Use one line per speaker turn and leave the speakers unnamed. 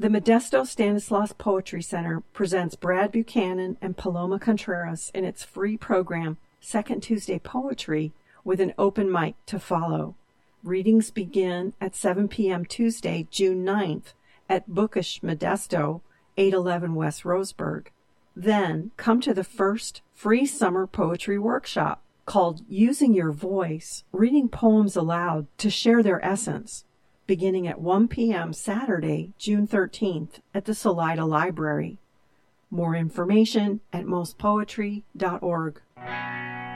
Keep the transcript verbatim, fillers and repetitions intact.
The Modesto Stanislaus Poetry Center presents Brad Buchanan and Paloma Contreras in its free program, Second Tuesday Poetry, with an open mic to follow. Readings begin at seven p.m. Tuesday, June ninth, at Bookish Modesto, eight eleven West Roseburg. Then come to the first free summer poetry workshop called Using Your Voice, reading poems aloud to share their essence, beginning at one p.m. Saturday, June thirteenth, at the Salida Library. More information at most poetry dot org.